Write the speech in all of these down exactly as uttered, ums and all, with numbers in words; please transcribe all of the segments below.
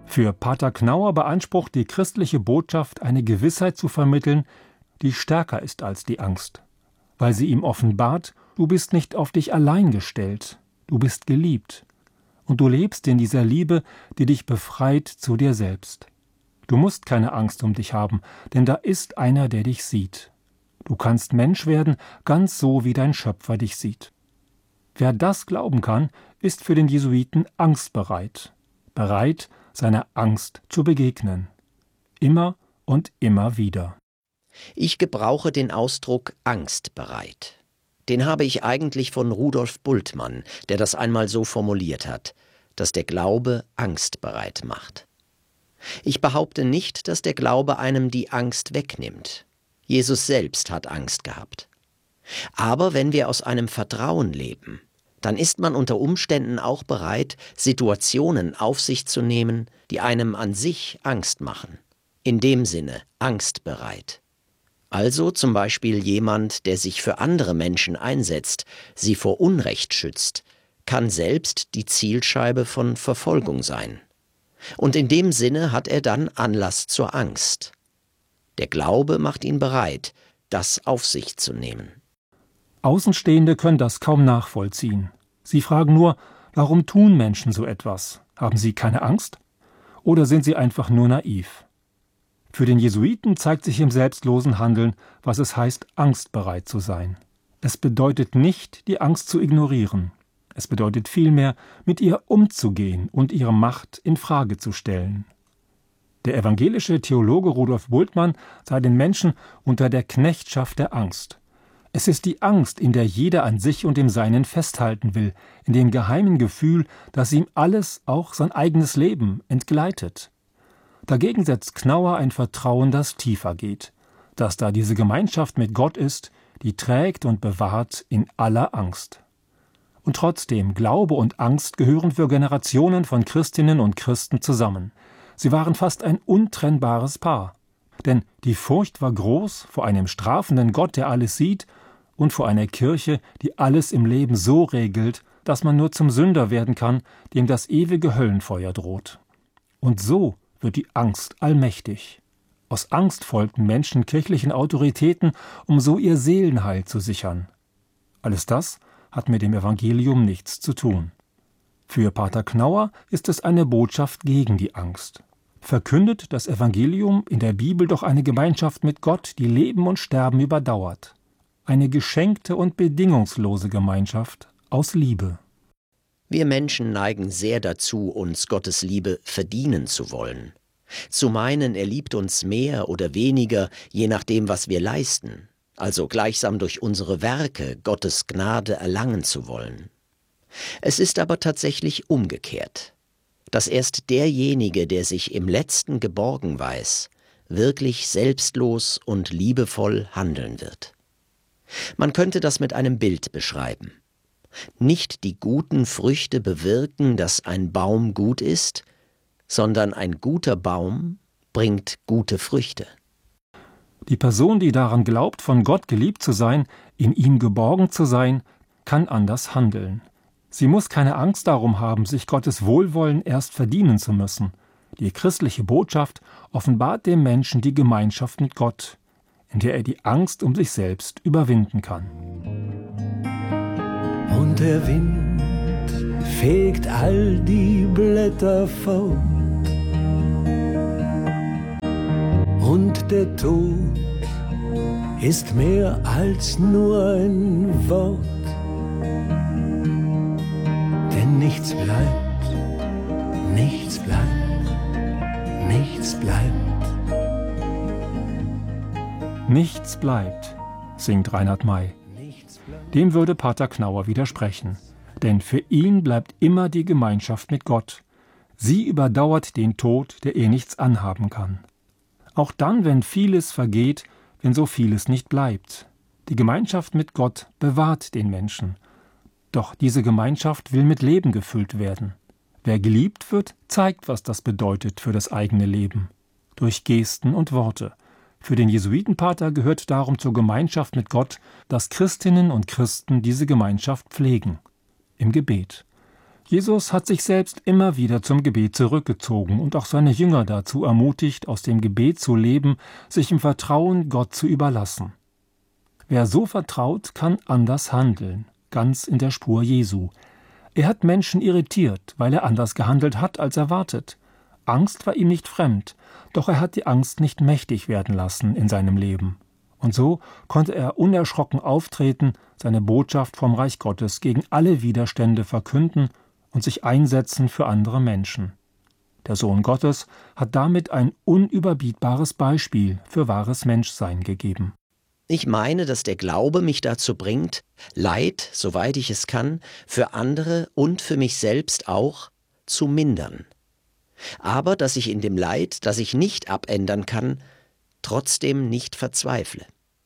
Für Pater Knauer beansprucht die christliche Botschaft, eine Gewissheit zu vermitteln, die stärker ist als die Angst, weil sie ihm offenbart, du bist nicht auf dich allein gestellt, du bist geliebt und du lebst in dieser Liebe, die dich befreit zu dir selbst. Du musst keine Angst um dich haben, denn da ist einer, der dich sieht. Du kannst Mensch werden, ganz so, wie dein Schöpfer dich sieht. Wer das glauben kann, ist für den Jesuiten angstbereit, bereit, seiner Angst zu begegnen. Immer und immer wieder. Ich gebrauche den Ausdruck angstbereit. Den habe ich eigentlich von Rudolf Bultmann, der das einmal so formuliert hat, dass der Glaube angstbereit macht. Ich behaupte nicht, dass der Glaube einem die Angst wegnimmt. Jesus selbst hat Angst gehabt. Aber wenn wir aus einem Vertrauen leben, dann ist man unter Umständen auch bereit, Situationen auf sich zu nehmen, die einem an sich Angst machen. In dem Sinne angstbereit. Also zum Beispiel jemand, der sich für andere Menschen einsetzt, sie vor Unrecht schützt, kann selbst die Zielscheibe von Verfolgung sein. Und in dem Sinne hat er dann Anlass zur Angst. Der Glaube macht ihn bereit, das auf sich zu nehmen. Außenstehende können das kaum nachvollziehen. Sie fragen nur, warum tun Menschen so etwas? Haben sie keine Angst? Oder sind sie einfach nur naiv? Für den Jesuiten zeigt sich im selbstlosen Handeln, was es heißt, angstbereit zu sein. Es bedeutet nicht, die Angst zu ignorieren. Es bedeutet vielmehr, mit ihr umzugehen und ihre Macht in Frage zu stellen. Der evangelische Theologe Rudolf Bultmann sah den Menschen unter der Knechtschaft der Angst. Es ist die Angst, in der jeder an sich und dem Seinen festhalten will, in dem geheimen Gefühl, dass ihm alles, auch sein eigenes Leben, entgleitet. Dagegen setzt Knauer ein Vertrauen, das tiefer geht, dass da diese Gemeinschaft mit Gott ist, die trägt und bewahrt in aller Angst. Und trotzdem, Glaube und Angst gehören für Generationen von Christinnen und Christen zusammen. Sie waren fast ein untrennbares Paar. Denn die Furcht war groß vor einem strafenden Gott, der alles sieht, und vor einer Kirche, die alles im Leben so regelt, dass man nur zum Sünder werden kann, dem das ewige Höllenfeuer droht. Und so wird die Angst allmächtig. Aus Angst folgten Menschen kirchlichen Autoritäten, um so ihr Seelenheil zu sichern. Alles das hat mit dem Evangelium nichts zu tun. Für Pater Knauer ist es eine Botschaft gegen die Angst. Verkündet das Evangelium in der Bibel doch eine Gemeinschaft mit Gott, die Leben und Sterben überdauert. Eine geschenkte und bedingungslose Gemeinschaft aus Liebe. Wir Menschen neigen sehr dazu, uns Gottes Liebe verdienen zu wollen. Zu meinen, er liebt uns mehr oder weniger, je nachdem, was wir leisten. Also gleichsam durch unsere Werke Gottes Gnade erlangen zu wollen. Es ist aber tatsächlich umgekehrt, dass erst derjenige, der sich im Letzten geborgen weiß, wirklich selbstlos und liebevoll handeln wird. Man könnte das mit einem Bild beschreiben. Nicht die guten Früchte bewirken, dass ein Baum gut ist, sondern ein guter Baum bringt gute Früchte. Die Person, die daran glaubt, von Gott geliebt zu sein, in ihm geborgen zu sein, kann anders handeln. Sie muss keine Angst darum haben, sich Gottes Wohlwollen erst verdienen zu müssen. Die christliche Botschaft offenbart dem Menschen die Gemeinschaft mit Gott, in der er die Angst um sich selbst überwinden kann. Und der Wind fegt all die Blätter fort. Und der Tod ist mehr als nur ein Wort. Denn nichts bleibt, nichts bleibt, nichts bleibt. Nichts bleibt, singt Reinhard May. Dem würde Pater Knauer widersprechen. Denn für ihn bleibt immer die Gemeinschaft mit Gott. Sie überdauert den Tod, der ihr nichts anhaben kann. Auch dann, wenn vieles vergeht, wenn so vieles nicht bleibt. Die Gemeinschaft mit Gott bewahrt den Menschen. Doch diese Gemeinschaft will mit Leben gefüllt werden. Wer geliebt wird, zeigt, was das bedeutet für das eigene Leben. Durch Gesten und Worte. Für den Jesuitenpater gehört darum zur Gemeinschaft mit Gott, dass Christinnen und Christen diese Gemeinschaft pflegen. Im Gebet. Jesus hat sich selbst immer wieder zum Gebet zurückgezogen und auch seine Jünger dazu ermutigt, aus dem Gebet zu leben, sich im Vertrauen Gott zu überlassen. Wer so vertraut, kann anders handeln, ganz in der Spur Jesu. Er hat Menschen irritiert, weil er anders gehandelt hat als erwartet. Angst war ihm nicht fremd, doch er hat die Angst nicht mächtig werden lassen in seinem Leben. Und so konnte er unerschrocken auftreten, seine Botschaft vom Reich Gottes gegen alle Widerstände verkünden und sich einsetzen für andere Menschen. Der Sohn Gottes hat damit ein unüberbietbares Beispiel für wahres Menschsein gegeben. Ich meine, dass der Glaube mich dazu bringt, Leid, soweit ich es kann, für andere und für mich selbst auch zu mindern. Aber dass ich in dem Leid, das ich nicht abändern kann, trotzdem nicht verzweifle.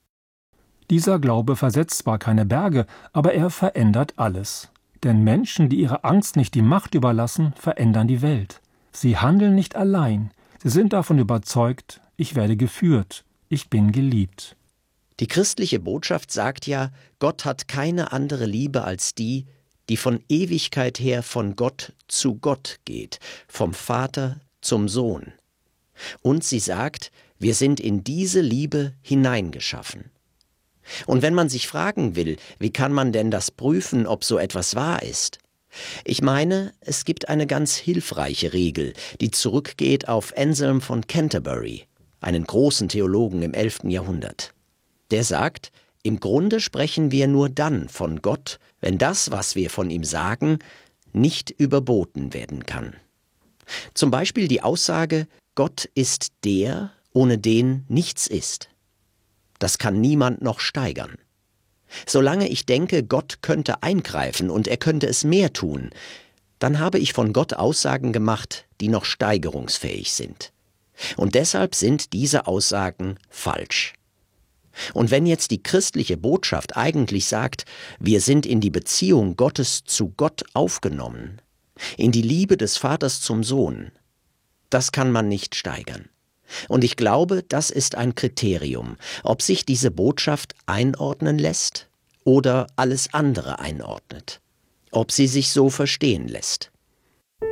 Dieser Glaube versetzt zwar keine Berge, aber er verändert alles. Denn Menschen, die ihrer Angst nicht die Macht überlassen, verändern die Welt. Sie handeln nicht allein. Sie sind davon überzeugt, ich werde geführt, ich bin geliebt. Die christliche Botschaft sagt ja, Gott hat keine andere Liebe als die, die von Ewigkeit her von Gott zu Gott geht, vom Vater zum Sohn. Und sie sagt, wir sind in diese Liebe hineingeschaffen. Und wenn man sich fragen will, wie kann man denn das prüfen, ob so etwas wahr ist? Ich meine, es gibt eine ganz hilfreiche Regel, die zurückgeht auf Anselm von Canterbury, einen großen Theologen im elften Jahrhundert. Der sagt, im Grunde sprechen wir nur dann von Gott, wenn das, was wir von ihm sagen, nicht überboten werden kann. Zum Beispiel die Aussage, Gott ist der, ohne den nichts ist. Das kann niemand noch steigern. Solange ich denke, Gott könnte eingreifen und er könnte es mehr tun, dann habe ich von Gott Aussagen gemacht, die noch steigerungsfähig sind. Und deshalb sind diese Aussagen falsch. Und wenn jetzt die christliche Botschaft eigentlich sagt, wir sind in die Beziehung Gottes zu Gott aufgenommen, in die Liebe des Vaters zum Sohn, das kann man nicht steigern. Und ich glaube, das ist ein Kriterium, ob sich diese Botschaft einordnen lässt oder alles andere einordnet, ob sie sich so verstehen lässt.